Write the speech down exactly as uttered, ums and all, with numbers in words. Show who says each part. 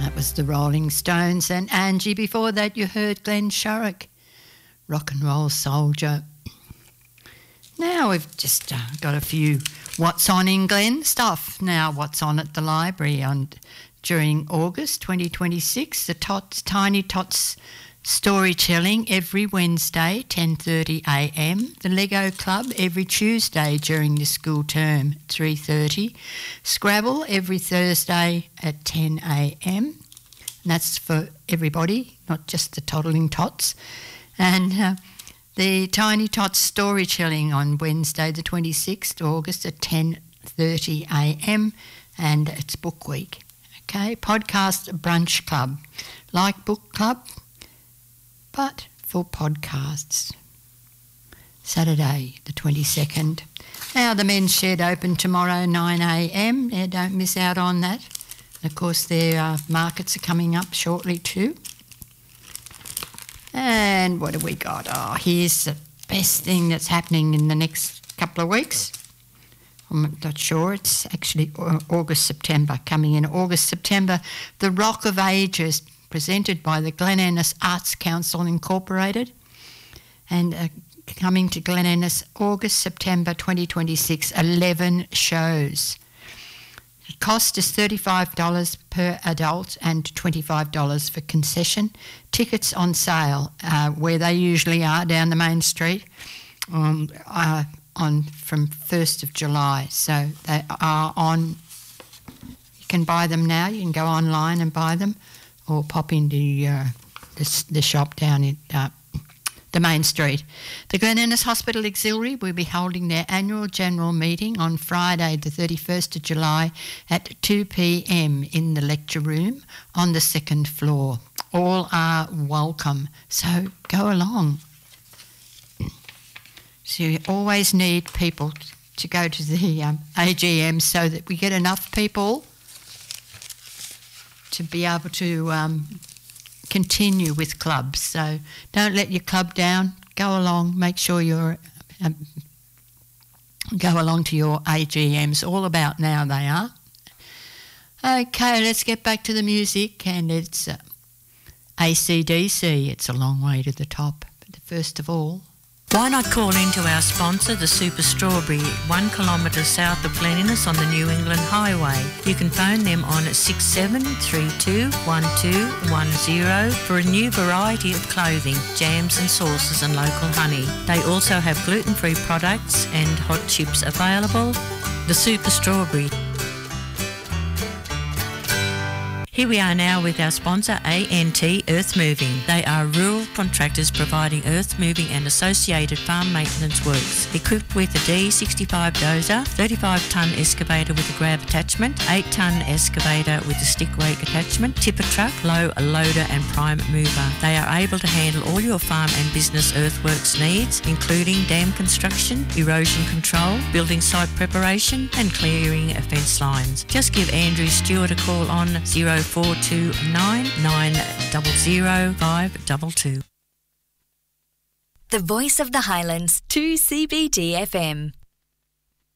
Speaker 1: That was the Rolling Stones. And Angie, before that you heard Glenn Shorrock, Rock and Roll Soldier. Now we've just uh, got a few what's on in Glen stuff. Now what's on at the library on during August twenty twenty-six, the Tots, Tiny Tots storytelling every Wednesday, ten thirty a m. The Lego Club every Tuesday during the school term, three thirty. Scrabble every Thursday at ten a m. And that's for everybody, not just the toddling tots. And uh, the Tiny Tots storytelling on Wednesday, the twenty-sixth of August at ten thirty a m. And it's Book Week. Okay, Podcast Brunch Club, like Book Club, but for podcasts. Saturday, the twenty-second. Now, the Men's Shed open tomorrow, nine a m. Yeah, don't miss out on that. And of course, their uh, markets are coming up shortly too. And what have we got? Oh, here's the best thing that's happening in the next couple of weeks. I'm not sure. It's actually August, September, coming in August, September. The Rock of Ages, presented by the Glen Innes Arts Council Incorporated, and uh, coming to Glen Innes August, September twenty twenty-six, eleven shows. The cost is thirty-five dollars per adult and twenty-five dollars for concession. Tickets on sale, uh, where they usually are, down the main street, um, uh, on from first of July. So they are on, you can buy them now, you can go online and buy them, or pop into uh, the, the shop down in uh, the main street. The Glen Innes Hospital Auxiliary will be holding their annual general meeting on Friday the thirty-first of July at two p m in the lecture room on the second floor. All are welcome, so go along. So you always need people to go to the um, A G M so that we get enough people to be able to um, continue with clubs. So don't let your club down. Go along. Make sure you're um, go along to your A G Ms. All about now they are. Okay, let's get back to the music, and it's uh, A C D C. It's a long way to the top. But first of all,
Speaker 2: why not call into our sponsor, the Super Strawberry, one kilometre south of Glen Innes on the New England Highway. You can phone them on six seven three two, one two one zero for a new variety of clothing, jams and sauces and local honey. They also have gluten-free products and hot chips available. The Super Strawberry. Here we are now with our sponsor, A N T Earth Moving. They are rural contractors providing earth moving and associated farm maintenance works. Equipped with a D sixty-five dozer, thirty-five tonne excavator with a grab attachment, eight tonne excavator with a stick rake attachment, tipper truck, low loader and prime mover. They are able to handle all your farm and business earthworks needs, including dam construction, erosion control, building site preparation and clearing of fence lines. Just give Andrew Stewart a call on zero four two nine nine zero zero five two two.
Speaker 3: The Voice of the Highlands, two C B D F M.